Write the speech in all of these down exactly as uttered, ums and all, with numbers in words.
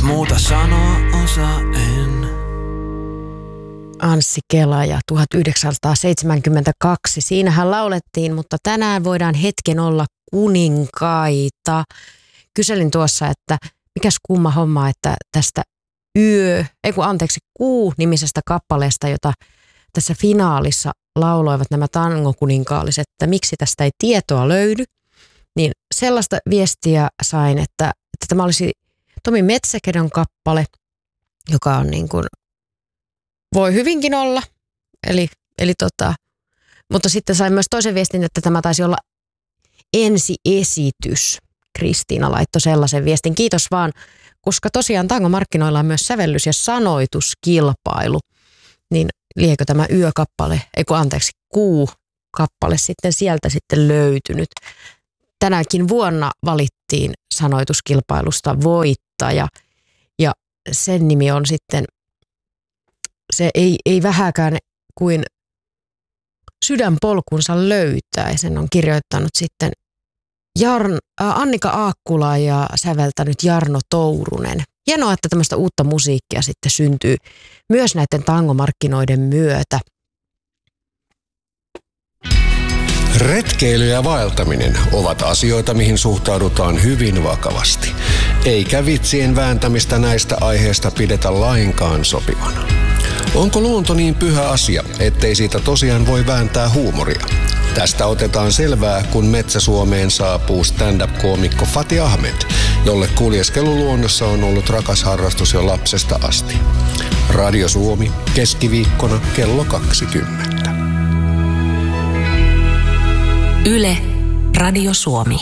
muuta sanoa osaa en. Anssi Kela ja tuhatyhdeksänsataaseitsemänkymmentäkaksi. Siinähän laulettiin, mutta tänään voidaan hetken olla kuninkaita. Kyselin tuossa, että mikäs kumma homma, että tästä yö, ei kun anteeksi, Kuu-nimisestä kappaleesta, jota tässä finaalissa lauloivat nämä tangokuninkaalliset, että miksi tästä ei tietoa löydy, niin sellaista viestiä sain, että, että tämä olisi Tomi Metsäkedon kappale, joka on niin kuin, voi hyvinkin olla, eli, eli tota, mutta sitten sain myös toisen viestin, että tämä taisi olla ensiesitys. Kristiina laittoi sellaisen viestin. Kiitos vaan, koska tosiaan tangomarkkinoilla on myös sävellys- ja sanoituskilpailu, niin liekö tämä yökappale, ei kun anteeksi, Kuu-kappale sitten sieltä sitten löytynyt. Tänäkin vuonna valittiin sanoituskilpailusta voittaja ja sen nimi on sitten, se ei, ei vähäkään kuin Sydänpolkunsa löytää ja sen on kirjoittanut sitten Jarn, äh, Annika Aakkula ja säveltänyt Jarno Tourunen. Hienoa, että tämmöistä uutta musiikkia sitten syntyy myös näiden tangomarkkinoiden myötä. Retkeily ja vaeltaminen ovat asioita, mihin suhtaudutaan hyvin vakavasti. Eikä vitsien vääntämistä näistä aiheista pidetä lainkaan sopivana. Onko luonto niin pyhä asia, ettei siitä tosiaan voi vääntää huumoria? Tästä otetaan selvää, kun Metsä-Suomeen saapuu stand-up-koomikko Fatih Ahmed, jolle kuljeskelu luonnossa on ollut rakas harrastus jo lapsesta asti. Radio Suomi, keskiviikkona kello kaksikymmentä. Yle, Radio Suomi.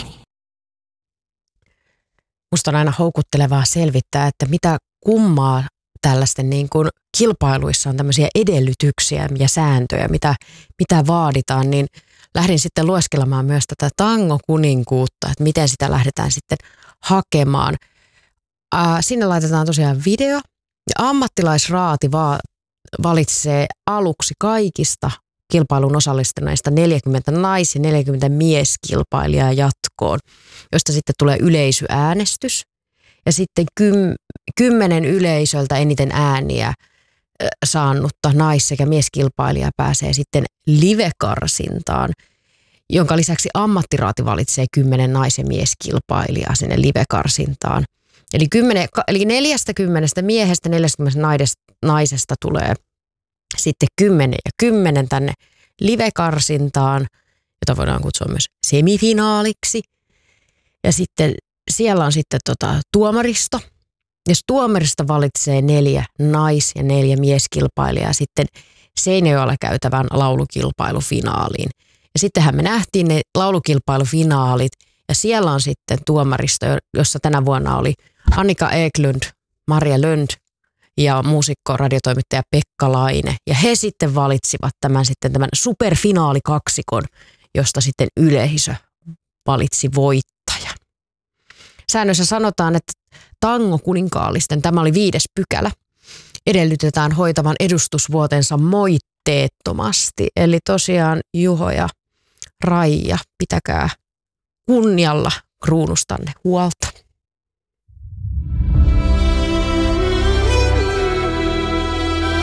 Musta on aina houkuttelevaa selvittää, että mitä kummaa tällaisten niin kuin kilpailuissa on tämmöisiä edellytyksiä ja sääntöjä, mitä, mitä vaaditaan, niin lähdin sitten lueskelemaan myös tätä tangokuninkuutta, että miten sitä lähdetään sitten hakemaan. Ää, sinne laitetaan tosiaan video ja ammattilaisraati va- valitsee aluksi kaikista kilpailun osallistuneista neljäkymmentä nais- ja neljäkymmentä mieskilpailijaa jatkoon, josta sitten tulee yleisöäänestys ja sitten kym- kymmenen yleisöltä eniten ääniä saanutta nais- sekä mieskilpailija pääsee sitten livekarsintaan, jonka lisäksi ammattiraati valitsee kymmenen nais- ja mieskilpailijaa sinne livekarsintaan. Eli, kymmenen, eli neljästäkymmenestä miehestä, neljästäkymmenestä naisesta tulee sitten kymmenen ja kymmenen tänne livekarsintaan, jota voidaan kutsua myös semifinaaliksi. Ja sitten siellä on sitten tota tuomaristo. Jos tuomarista valitsee neljä nais- ja neljä mieskilpailijaa sitten Seinäjoella käytävän laulukilpailufinaaliin. Ja sittenhän me nähtiin ne laulukilpailufinaalit ja siellä on sitten tuomaristo, jossa tänä vuonna oli Annika Eklund, Maria Lönd ja muusikko, radiotoimittaja Pekka Laine. Ja he sitten valitsivat tämän sitten tämän superfinaalikaksikon, josta sitten yleisö valitsi voittajan. Säännössä sanotaan, että tangokuninkaallisten, tämä oli viides pykälä, edellytetään hoitavan edustusvuotensa moitteettomasti. Eli tosiaan Juho ja Raija, pitäkää kunnialla kruunustanne huolta.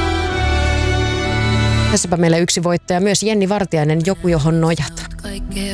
Tässäpä meillä yksi voittaja, myös Jenni Vartiainen, joku johon nojata.